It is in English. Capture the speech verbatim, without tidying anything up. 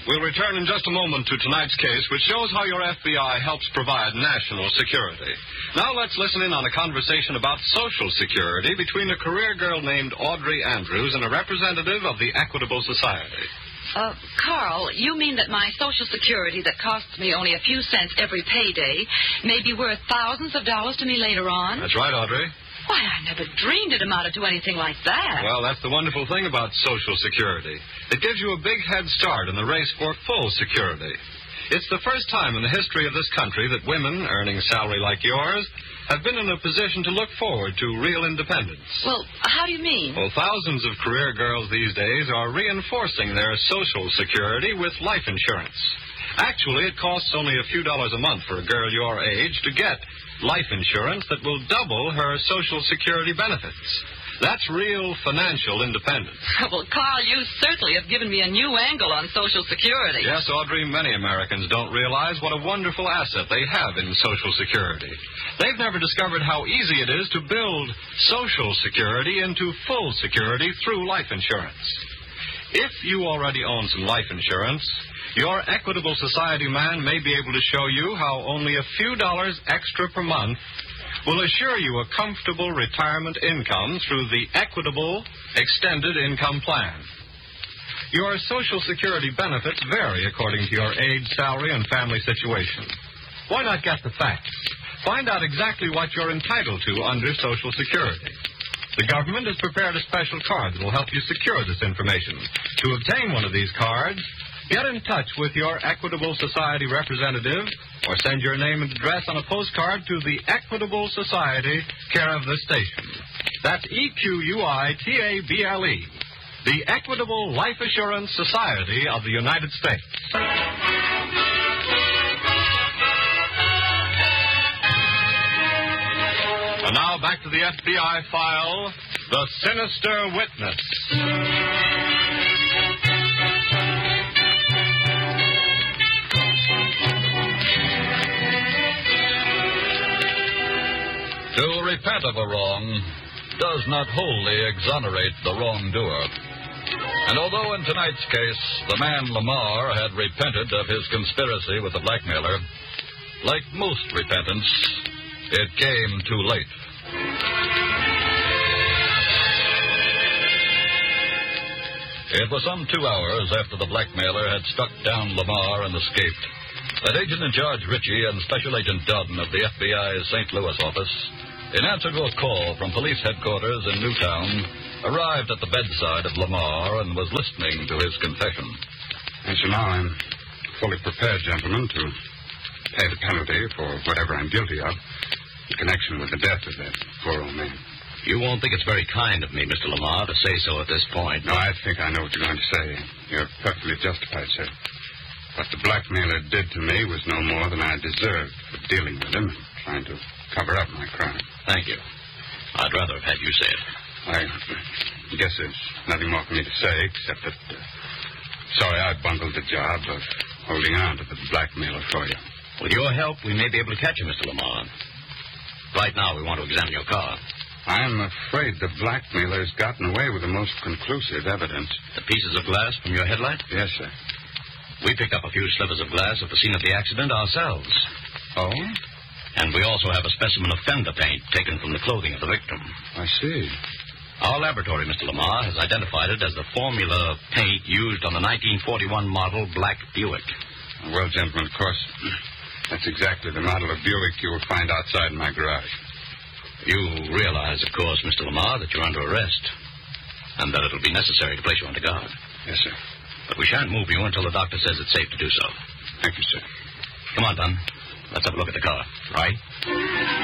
We'll return in just a moment to tonight's case, which shows how your F B I helps provide national security. Now let's listen in on a conversation about Social Security between a career girl named Audrey Andrews and a representative of the Equitable Society. Uh, Carl, you mean that my Social Security that costs me only a few cents every payday may be worth thousands of dollars to me later on? That's right, Audrey. Why, I never dreamed it amounted to anything like that. Well, that's the wonderful thing about Social Security. It gives you a big head start in the race for full security. It's the first time in the history of this country that women earning salary like yours have been in a position to look forward to real independence. Well, how do you mean? Well, thousands of career girls these days are reinforcing their Social Security with life insurance. Actually, it costs only a few dollars a month for a girl your age to get life insurance that will double her Social Security benefits. That's real financial independence. Well, Carl, you certainly have given me a new angle on Social Security. Yes, Audrey, many Americans don't realize what a wonderful asset they have in Social Security. They've never discovered how easy it is to build Social Security into full security through life insurance. If you already own some life insurance, your Equitable Society man may be able to show you how only a few dollars extra per month will assure you a comfortable retirement income through the Equitable Extended Income Plan. Your Social Security benefits vary according to your age, salary, and family situation. Why not get the facts? Find out exactly what you're entitled to under Social Security. The government has prepared a special card that will help you secure this information. To obtain one of these cards, get in touch with your Equitable Society representative or send your name and address on a postcard to the Equitable Society, care of this station. That's E Q U I T A B L E, the Equitable Life Assurance Society of the United States. And now back to the F B I file, The Sinister Witness. To repent of a wrong does not wholly exonerate the wrongdoer. And although in tonight's case the man Lamar had repented of his conspiracy with the blackmailer, like most repentance, it came too late. It was some two hours after the blackmailer had struck down Lamar and escaped that Agent in Charge Ritchie and Special Agent Dodden of the F B I's Saint Louis office, in answer to a call from police headquarters in Newtown, arrived at the bedside of Lamar and was listening to his confession. And so now I'm fully prepared, gentlemen, to pay the penalty for whatever I'm guilty of in connection with the death of that poor old man. You won't think it's very kind of me, Mister Lamar, to say so at this point. No, I think I know what you're going to say. You're perfectly justified, sir. What the blackmailer did to me was no more than I deserved for dealing with him and trying to cover up my crime. Thank you. I'd rather have had you say it. I guess there's nothing more for me to say, except that... Uh, sorry I bungled the job of holding on to the blackmailer for you. With your help, we may be able to catch you, Mister Lamar. Right now, we want to examine your car. I'm afraid the blackmailer's gotten away with the most conclusive evidence. The pieces of glass from your headlight? Yes, sir. We picked up a few slivers of glass at the scene of the accident ourselves. Oh? And we also have a specimen of fender paint taken from the clothing of the victim. I see. Our laboratory, Mister Lamar, has identified it as the formula paint used on the nineteen forty-one model black Buick. Well, gentlemen, of course, that's exactly the model of Buick you will find outside in my garage. You realize, of course, Mister Lamar, that you're under arrest, and that it'll be necessary to place you under guard. Yes, sir. But we shan't move you until the doctor says it's safe to do so. Thank you, sir. Come on, Dunn. Let's have a look at the car. Right?